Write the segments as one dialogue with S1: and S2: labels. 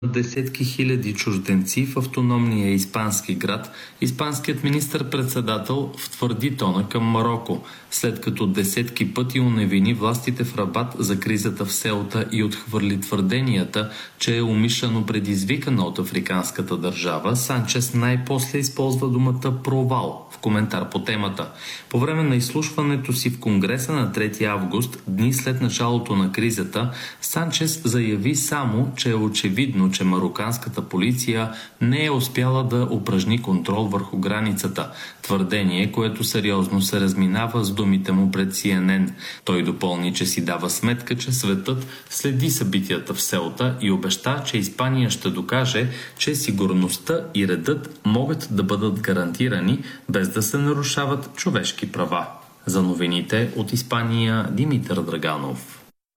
S1: десетки хиляди чужденци в автономния испански град, испанският министър-председател втвърди тона към Мароко, след като десетки пъти оневини властите в Рабат за кризата в Сеута и отхвърли твърденията, че е умишлено предизвикана от африканската държава. Санчес най-после използва думата провал в коментар по темата. По време на изслушването си в Конгреса на 3 август, дни след началото на кризата, Санчес заяви само, че е очевидно, че мароканската полиция не е успяла да упражни контрол върху границата. Твърдение, което сериозно се разминава с думите му пред CNN. Той допълни, че си дава сметка, че светът следи събитията в Сеута и обеща, че Испания ще докаже, че сигурността и редът могат да бъдат гарантирани, без да се нарушават човешки права. За новините от Испания, Димитър Драганов.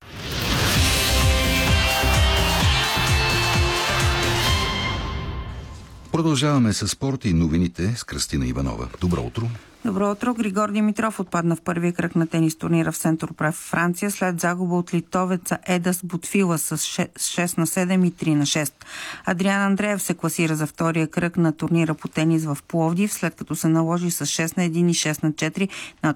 S2: Продължаваме с спорт и новините с Кръстина Иванова. Добро утро!
S3: Добро утро! Григор Димитров отпадна в първия кръг на тенис турнира в Сент-Тропе, Франция, след загуба от литовеца Едас Бутфила с 6-7 и 3-6. Адриан Андреев се класира за втория кръг на турнира по тенис в Пловдив, след като се наложи с 6-1 и 6-4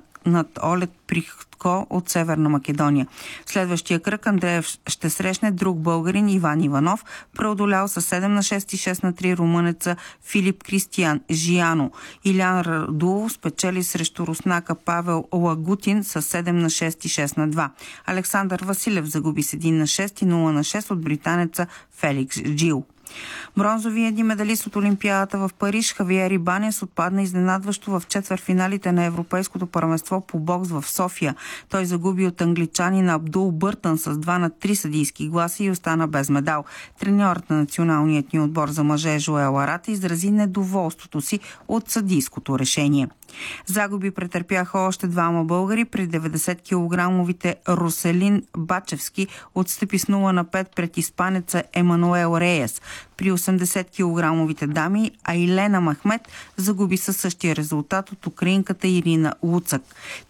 S3: над Олег Прихтко от Северна Македония. В следващия кръг Андреев ще срещне друг българин Иван Иванов, преодолял с 7-6 и 6-3 румънеца Филип Кристиян Жияно. Илян Радулов спечели срещу руснака Павел Лагутин с 7-6 и 6-2. Александър Василев загуби с 1-6 и 0-6 от британеца Феликс Джил. Бронзовият медалист от Олимпиадата в Париж Хавиер Ибанес отпадна изненадващо в четвъртфиналите на Европейското първенство по бокс в София. Той загуби от англичанина Абдул Бъртън с 2-3 съдийски гласа и остана без медал. Треньорът на националният ни отбор за мъже Жоел Арат изрази недоволството си от съдийското решение. Загуби претърпяха още двама българи. При 90-килограмовите Роселин Бачевски отстъпи с 0-5 пред испанеца Емануел Реес. При 80-килограмовите дами Айлена Махмед загуби със същия резултат от украинката Ирина Луцак.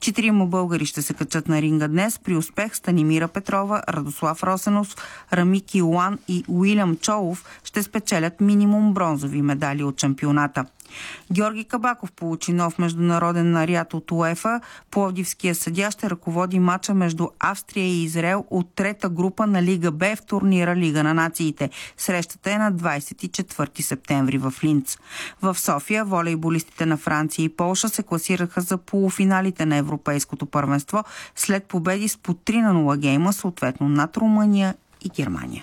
S3: 4 българи ще се качат на ринга днес. При успех Станимира Петрова, Радослав Росенов, Рамики Уан и Уилям Чолов ще спечелят минимум бронзови медали от шампионата. Георги Кабаков получи нов международен наряд от УЕФА. Пловдивския съдия ще ръководи мача между Австрия и Израел от трета група на Лига Б в турнира Лига на нациите. Срещата е на 24 септември в Линц. В София волейболистите на Франция и Полша се класираха за полуфиналите на Европейското първенство след победи с по 3-0 гейма, съответно над Румъния и Германия.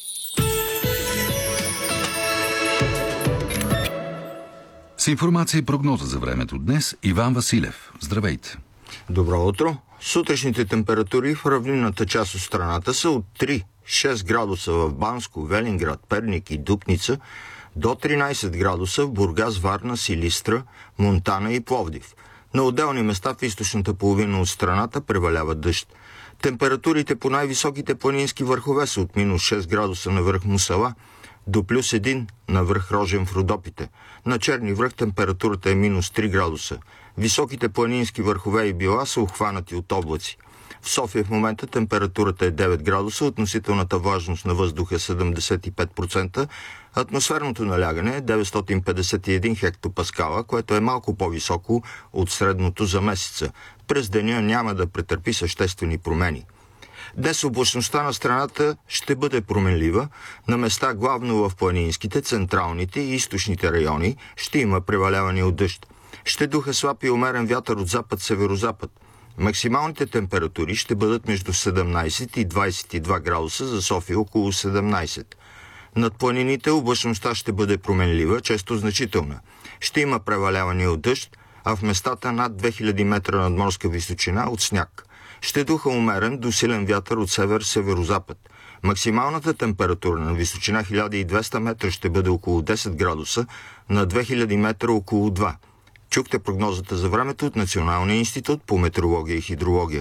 S2: С информация и прогноза за времето днес Иван Василев. Здравейте!
S4: Добро утро! Сутрешните температури в равнинната част от страната са от 3-6 градуса в Банско, Велинград, Перник и Дупница до 13 градуса в Бургас, Варна, Силистра, Монтана и Пловдив. На отделни места в източната половина от страната превалява дъжд. Температурите по най-високите планински върхове са от минус 6 градуса на връх Мусала до плюс 1 на връх Рожен в Родопите. На Черни връх температурата е минус 3 градуса. Високите планински върхове и била са обхванати от облаци. В София в момента температурата е 9 градуса, относителната влажност на въздуха е 75%, атмосферното налягане е 951 хектопаскала, което е малко по-високо от средното за месеца. През деня няма да претърпи съществени промени. Днес облачността на страната ще бъде променлива. На места главно в планинските, централните и източните райони ще има преваляване от дъжд. Ще духа слаб и умерен вятър от запад-северозапад. Максималните температури ще бъдат между 17 и 22 градуса, за София около 17. Над планините облачността ще бъде променлива, често значителна. Ще има преваляване от дъжд, а в местата над 2000 метра надморска височина от сняг. Ще духа умерен до силен вятър от север-северозапад. Максималната температура на височина 1200 метра ще бъде около 10 градуса, на 2000 метра около 2. Чухте прогнозата за времето от Националния институт по метеорология и хидрология.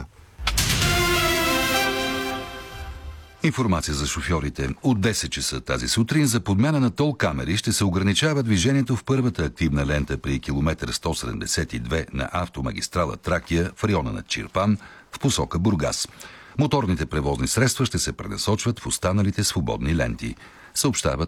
S2: Информация за шофьорите. От 10 часа тази сутрин за подмяна на тол камери ще се ограничава движението в първата активна лента при километър 172 на автомагистрала Тракия в района на Чирпан в посока Бургас. Моторните превозни средства ще се пренасочват в останалите свободни ленти. съобщават